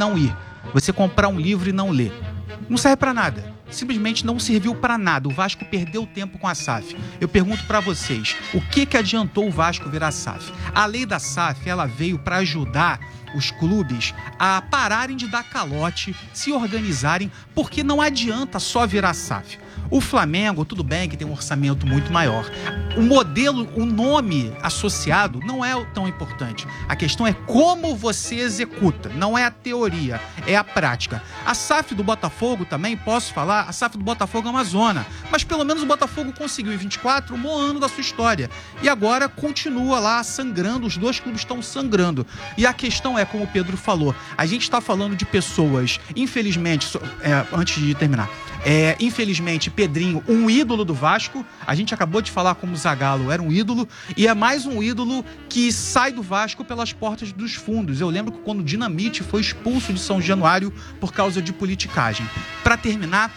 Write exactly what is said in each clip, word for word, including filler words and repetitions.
não ir. Você comprar um livro e não ler. Não serve pra nada. Simplesmente não serviu pra nada. O Vasco perdeu tempo com a S A F. Eu pergunto pra vocês, o que que adiantou o Vasco virar S A F? A lei da S A F, ela veio pra ajudar os clubes a pararem de dar calote, se organizarem, porque não adianta só virar S A F. O Flamengo, tudo bem que tem um orçamento muito maior. O modelo, o nome associado não é tão importante. A questão é como você executa, não é a teoria, é a prática. A S A F do Botafogo também, posso falar, a S A F do Botafogo é uma zona, mas pelo menos o Botafogo conseguiu em vinte e quatro o maior ano da sua história. E agora continua lá sangrando, os dois clubes estão sangrando. E a questão é, como o Pedro falou, a gente está falando de pessoas, infelizmente, é, antes de terminar, É, infelizmente, Pedrinho, um ídolo do Vasco. A gente acabou de falar como o Zagallo era um ídolo. E é mais um ídolo que sai do Vasco pelas portas dos fundos. Eu lembro que quando o Dinamite foi expulso de São Januário por causa de politicagem. Para terminar,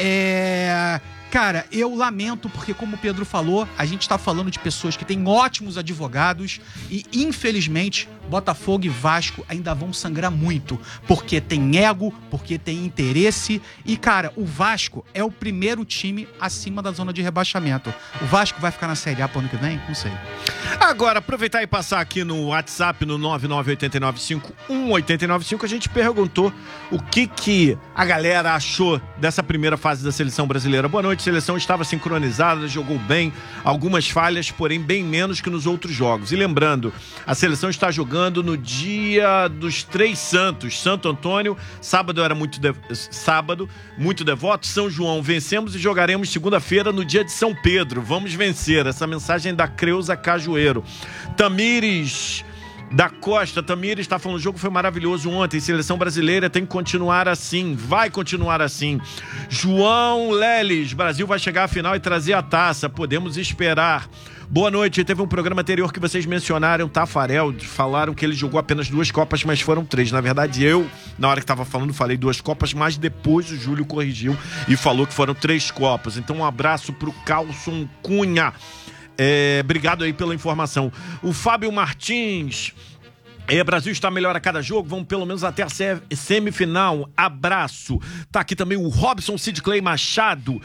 é... Cara, eu lamento porque, como o Pedro falou, a gente tá falando de pessoas que têm ótimos advogados e, infelizmente, Botafogo e Vasco ainda vão sangrar muito, porque tem ego, porque tem interesse e, cara, o Vasco é o primeiro time acima da zona de rebaixamento. O Vasco vai ficar na Série A pro ano que vem? Não sei. Agora, aproveitar e passar aqui no WhatsApp, no nove nove oito nove cinco um oito nove cinco, a gente perguntou o que que a galera achou dessa primeira fase da Seleção Brasileira. Boa noite, seleção estava sincronizada, jogou bem, algumas falhas, porém bem menos que nos outros jogos. E lembrando, a seleção está jogando no dia dos Três Santos, Santo Antônio, sábado era muito de... sábado, muito devoto, São João, vencemos e jogaremos segunda-feira no dia de São Pedro, vamos vencer. Essa mensagem da Creuza Cajueiro. Tamires da Costa, Tamires está falando, o jogo foi maravilhoso ontem, seleção brasileira tem que continuar assim, vai continuar assim. João Leles, Brasil vai chegar à final e trazer a taça, podemos esperar. Boa noite, teve um programa anterior que vocês mencionaram, Tafarel, falaram que ele jogou apenas duas Copas, mas foram três. Na verdade, eu, na hora que estava falando, falei duas Copas, mas depois o Júlio corrigiu e falou que foram três Copas. Então um abraço pro Carlson Cunha. É, obrigado aí pela informação. O Fábio Martins, é, Brasil está melhor a cada jogo, vamos pelo menos até a semifinal, abraço. Tá aqui também o Robson Sid Clay Machado,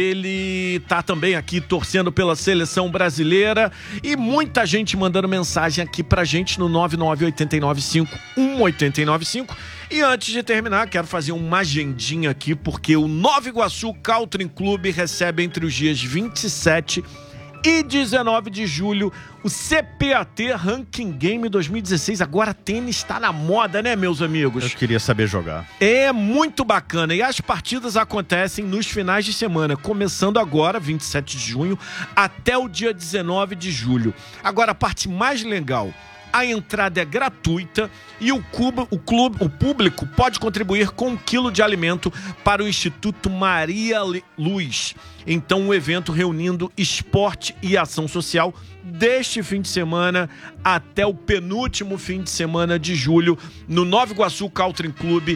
ele tá também aqui torcendo pela seleção brasileira e muita gente mandando mensagem aqui pra gente no nove nove oito nove cinco um oito nove cinco. E antes de terminar, quero fazer uma agendinha aqui, porque o Nova Iguaçu Country Club recebe entre os dias vinte e sete e dezenove de julho o C P A T Ranking Game dois mil e dezesseis. Agora tênis está na moda, né, meus amigos? Eu queria saber jogar. É muito bacana. E as partidas acontecem nos finais de semana, começando agora, vinte e sete de junho, até o dia dezenove de julho. Agora, a parte mais legal, a entrada é gratuita e o, cubo, o, clube, o público pode contribuir com um quilo de alimento para o Instituto Maria Luz. Então, o evento reunindo esporte e ação social deste fim de semana até o penúltimo fim de semana de julho no Nova Iguaçu Country Club,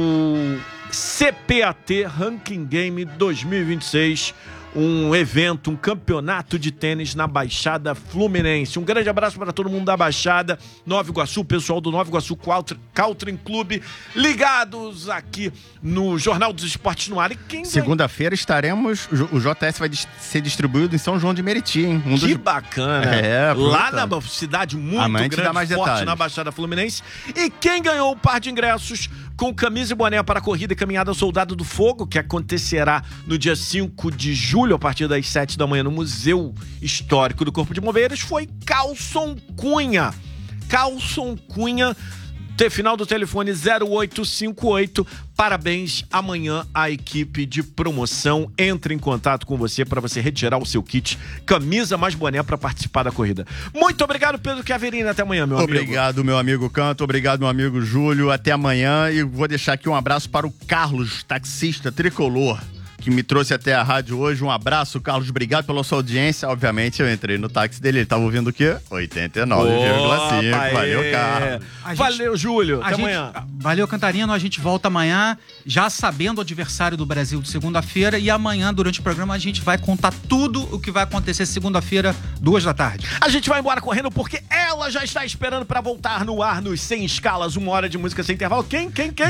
o C P A T Ranking Game dois mil e vinte e seis. Um evento, um campeonato de tênis na Baixada Fluminense. Um grande abraço para todo mundo da Baixada, Nova Iguaçu, pessoal do Nova Iguaçu Country Club, ligados aqui no Jornal dos Esportes no Ar. E quem segunda-feira estaremos, o J S vai ser distribuído em São João de Meriti, hein? Um que dos... bacana. É, lá na cidade muito Amante grande, mais forte detalhes. Na Baixada Fluminense. E quem ganhou o par de ingressos com camisa e boné para a corrida e caminhada Soldado do Fogo, que acontecerá no dia cinco de julho, a partir das sete da manhã, no Museu Histórico do Corpo de Bombeiros, foi Carlson Cunha. Carlson Cunha, final do telefone zero oito cinco oito. Parabéns, amanhã a equipe de promoção entra em contato com você para você retirar o seu kit, camisa mais boné para participar da corrida. Muito obrigado, Pedro Chiaverini, até amanhã, meu amigo. Obrigado, meu amigo Canto, obrigado, meu amigo Júlio, até amanhã. E vou deixar aqui um abraço para o Carlos, taxista tricolor, que me trouxe até a rádio hoje. Um abraço, Carlos, obrigado pela sua audiência. Obviamente, eu entrei no táxi dele, ele tava ouvindo o quê? oitenta e nove vírgula cinco. Valeu, Carlos. Gente, valeu, Júlio. Até gente, amanhã. Valeu, Cantarino. A gente volta amanhã, já sabendo o adversário do Brasil de segunda-feira. E amanhã, durante o programa, a gente vai contar tudo o que vai acontecer segunda-feira, duas da tarde. A gente vai embora correndo porque ela já está esperando para voltar no ar nos Sem Escalas, uma hora de música sem intervalo. Quem, quem, quem?